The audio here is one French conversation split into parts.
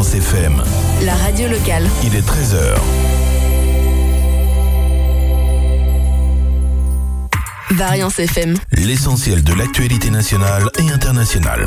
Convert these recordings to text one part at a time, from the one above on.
Variance FM. La radio locale. Il est 13h. Variance FM. L'essentiel de l'actualité nationale et internationale.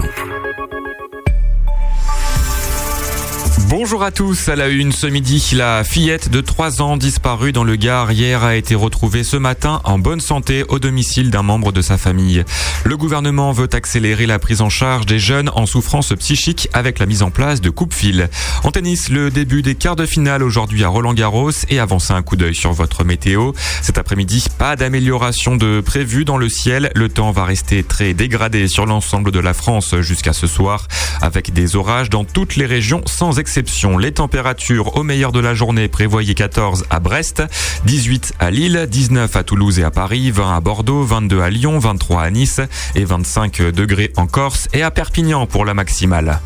Bonjour à tous, à la une ce midi, la fillette de 3 ans disparue dans le Gard hier a été retrouvée ce matin en bonne santé au domicile d'un membre de sa famille. Le gouvernement veut accélérer la prise en charge des jeunes en souffrance psychique avec la mise en place de coupe-fil. En tennis, le début des quarts de finale aujourd'hui à Roland-Garros et avancez un coup d'œil sur votre météo. Cet après-midi, pas d'amélioration de prévu dans le ciel. Le temps va rester très dégradé sur l'ensemble de la France jusqu'à ce soir avec des orages dans toutes les régions sans exception. Les températures au meilleur de la journée prévoyez 14 à Brest, 18 à Lille, 19 à Toulouse et à Paris, 20 à Bordeaux, 22 à Lyon, 23 à Nice et 25 degrés en Corse et à Perpignan pour la maximale.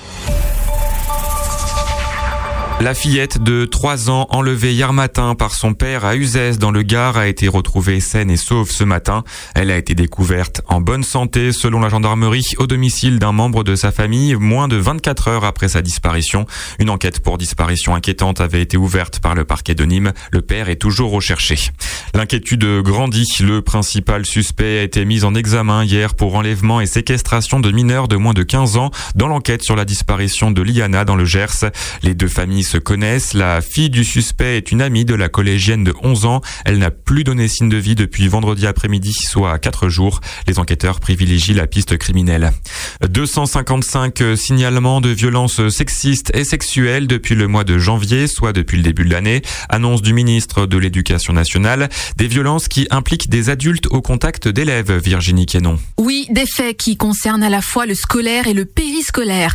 La fillette de 3 ans enlevée hier matin par son père à Uzès dans le Gard a été retrouvée saine et sauve ce matin. Elle a été découverte en bonne santé selon la gendarmerie au domicile d'un membre de sa famille moins de 24 heures après sa disparition. Une enquête pour disparition inquiétante avait été ouverte par le parquet de Nîmes. Le père est toujours recherché. L'inquiétude grandit. Le principal suspect a été mis en examen hier pour enlèvement et séquestration de mineurs de moins de 15 ans dans l'enquête sur la disparition de Liana dans le Gers. Les deux familles se connaissent. La fille du suspect est une amie de la collégienne de 11 ans. Elle n'a plus donné signe de vie depuis vendredi après-midi, soit 4 jours. Les enquêteurs privilégient la piste criminelle. 255 signalements de violences sexistes et sexuelles depuis le mois de janvier, soit depuis le début de l'année. Annonce du ministre de l'Éducation nationale. Des violences qui impliquent des adultes au contact d'élèves, Virginie Quénon. Oui, des faits qui concernent à la fois le scolaire et le périscolaire.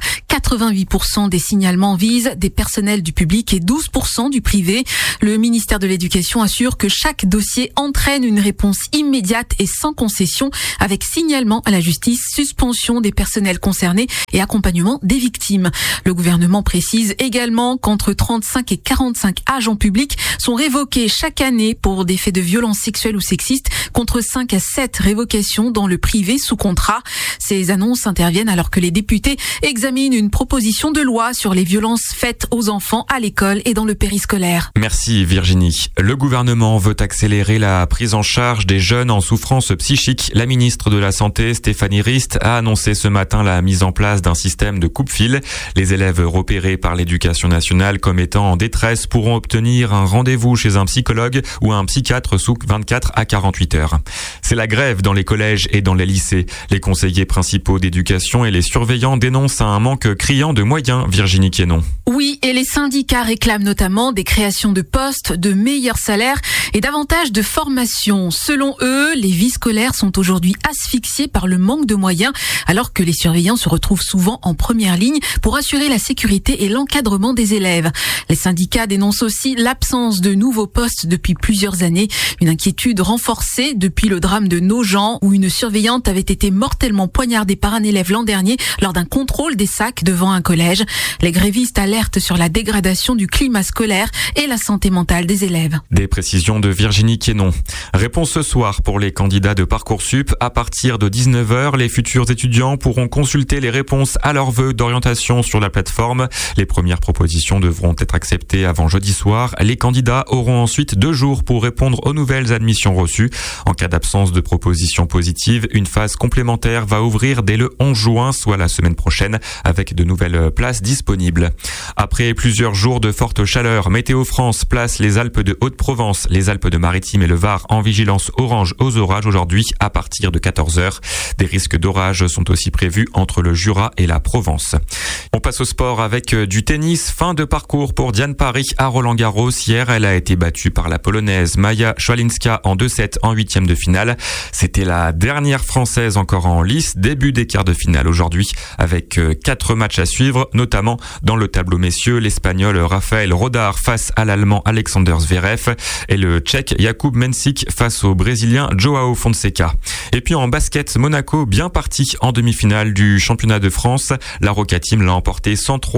88% des signalements visent des personnels du public et 12% du privé. Le ministère de l'Éducation assure que chaque dossier entraîne une réponse immédiate et sans concession avec signalement à la justice, suspension des personnels concernés et accompagnement des victimes. Le gouvernement précise également qu'entre 35 et 45 agents publics sont révoqués chaque année pour des faits de violences sexuelles ou sexistes, contre 5 à 7 révocations dans le privé sous contrat. Ces annonces interviennent alors que les députés examinent une proposition de loi sur les violences faites aux enfants à l'école et dans le périscolaire. Merci Virginie. Le gouvernement veut accélérer la prise en charge des jeunes en souffrance psychique. La ministre de la Santé, Stéphanie Rist, a annoncé ce matin la mise en place d'un système de coupe-fil. Les élèves repérés par l'Éducation nationale comme étant en détresse pourront obtenir un rendez-vous chez un psychologue ou un psychiatre sous 24 à 48 heures. C'est la grève dans les collèges et dans les lycées. Les conseillers principaux d'éducation et les surveillants dénoncent un manque criant de moyens, Virginie Quénon. Oui, et les syndicats réclament notamment des créations de postes, de meilleurs salaires et davantage de formation. Selon eux, les vies scolaires sont aujourd'hui asphyxiées par le manque de moyens, alors que les surveillants se retrouvent souvent en première ligne pour assurer la sécurité et l'encadrement des élèves. Les syndicats dénoncent aussi l'absence de nouveaux postes depuis plusieurs années, une inquiétude renforcée depuis le drame de Nogent où une surveillante avait été mortellement poignardée par un élève l'an dernier lors d'un contrôle des sacs devant un collège. Les grévistes alertent sur la dégradation du climat scolaire et la santé mentale des élèves. Des précisions de Virginie Quénon. Réponse ce soir pour les candidats de Parcoursup. À partir de 19h, les futurs étudiants pourront consulter les réponses à leurs vœux d'orientation sur la plateforme. Les premières propositions devront être acceptées avant jeudi soir. Les candidats auront ensuite 2 jours pour répondre aux nouvelles admissions reçues. En cas d'absence de propositions positives, une phase complémentaire va ouvrir dès le 11 juin, soit la semaine prochaine, avec de nouvelles places disponibles. Après plusieurs jours de forte chaleur, Météo France place les Alpes de Haute-Provence, les Alpes-de-Maritimes et le Var en vigilance orange aux orages aujourd'hui à partir de 14h. Des risques d'orage sont aussi prévus entre le Jura et la Provence. On passe au sport avec du tennis. Fin de parcours pour Diane Parry à Roland-Garros. Hier, elle a été battue par la Polonaise Maja Szwalinska en 2-7 en 8e de finale. C'était la dernière Française encore en lice. Début des quarts de finale aujourd'hui avec 4 matchs à suivre, notamment dans le tableau messieurs, l'Espagnol Rafael Rodar face à l'Allemand Alexander Zverev et le Tchèque Jakub Mensik face au Brésilien Joao Fonseca. Et puis en basket, Monaco bien parti en demi-finale du championnat de France. La Roca Team l'a emporté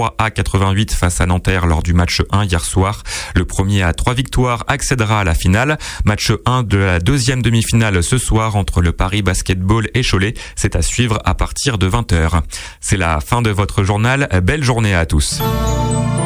103-88 face à Nanterre lors du match 1 hier soir. Le premier à 3 victoires accédera à la finale. Match 1 de la deuxième demi-finale ce soir entre le Paris Basketball et Cholet. C'est à suivre à partir de 20h. C'est la fin de votre journal. Belle journée à tous.